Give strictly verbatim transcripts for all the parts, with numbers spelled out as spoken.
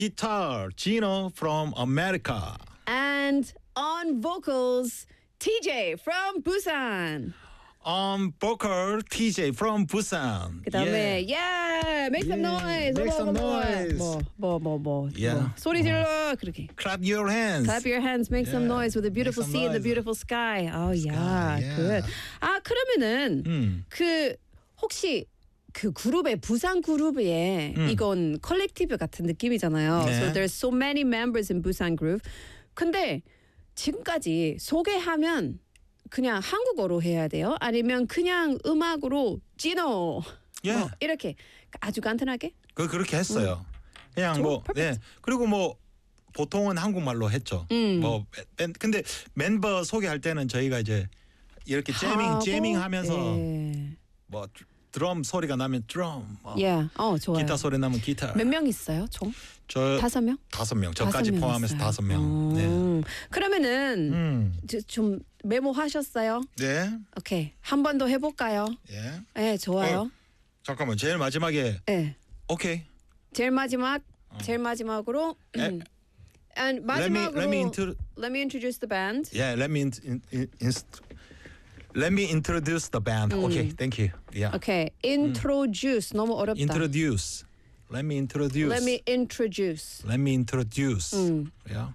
guitar, Gino from America. And on vocals, T J from Busan. On vocal, T J from Busan. 그다음에 yeah, make some Yeah, noise. make 뭐, some 뭐, 뭐, noise. 뭐, 뭐, 뭐, 뭐, Yeah. 뭐. 소리 질러 그렇게. Clap your hands. Clap your hands, make some Yeah, noise with the beautiful make some sea and the noise. beautiful sky. Oh yeah, yeah. good. 아 그러면은 음. 그 혹시 그 그룹의 부산 그룹의 이건 컬렉티브 같은 느낌이잖아요. 네. So there's so many members in Busan group. 근데 지금까지 소개하면 그냥 한국어로 해야 돼요? 아니면 그냥 음악으로 지노 예. 뭐 이렇게 아주 간단하게? 그 그렇게 했어요. 그냥 뭐 네. 그리고 뭐 보통은 한국말로 했죠. 음. 뭐 밴, 근데 멤버 소개할 때는 저희가 이제 이렇게 재밍 하고, 재밍하면서 예. 뭐 드럼 소리가 나면 드럼, 뭐 예. 어 좋아요. 기타 소리 나면 기타. 몇 명 있어요, 총? 저 다섯 명? 다섯 명. 저까지 다섯 명 포함해서 있어요. 다섯 명. 네. 음. 그러면은 음. 저- 좀 메모하셨어요? 네. 오케이. 한 번 더 해볼까요? 예. 네, 좋아요. 어. 잠깐만. 제일 마지막에 네. 오케이. 제일 마지막, 제일 마지막으로. 에, And Let me 마지막으로. let me intro let me introduce the band. Yeah, let me in, in, in, inst- let me introduce the band. Okay, thank you. Yeah. 오케이. Introduce 너무 어렵다. Introduce. Let me introduce. Let me introduce. Let me introduce. Yeah.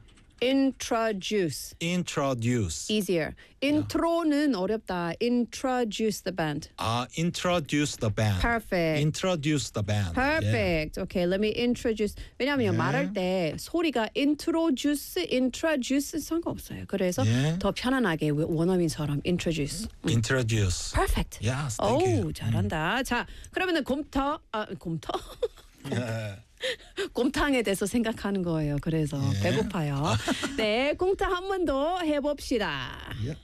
Introduce. Introduce. Easier. Intro는 어렵다. Introduce the band. Ah, introduce the band. Perfect. Introduce the band. Perfect. Okay, let me introduce. 왜냐하면 네. 말할 때 소리가 introduce, introduce 상관없어요. 그래서 네. 더 편안하게 원어민처럼 introduce. Yeah. Introduce. Perfect. Yes, thank 오, you. 잘한다. 자, 그러면은 곰터, 아, 곰터? Yeah. 곰탕에 대해서 생각하는 거예요. 그래서 예. 배고파요. 네, 곰탕 한 번 더 해봅시다. Yeah.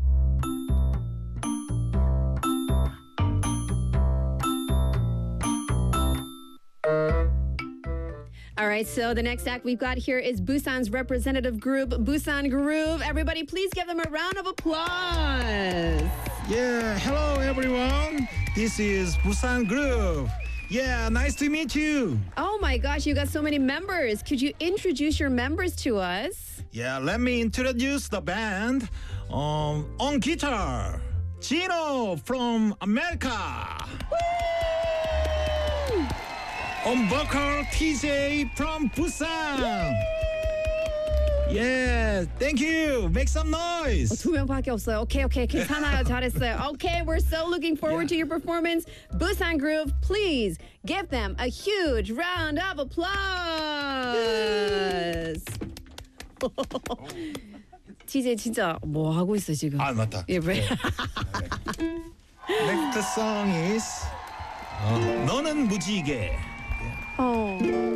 All right, so the next act we've got here is Busan's representative group, Busan Groove. Everybody, please give them a round of applause. Yeah, hello everyone. This is Busan Group. Yeah, nice to meet you. Oh my gosh, you got so many members. Could you introduce your members to us? Yeah, let me introduce the band. Um, on guitar, Gino from America. On vocal, T J from Busan. Yeah, thank you. Make some noise. 두 명밖에 없어요. 오케이, 오케이, 괜찮아요. 잘했어요. Okay, we're so looking forward to your performance. Busan Groove, please give them a huge round of applause. 티제이 진짜 뭐 하고 있어 지금? 아 맞다. 예, 왜? Next song is 어, 너는 무지개. 어.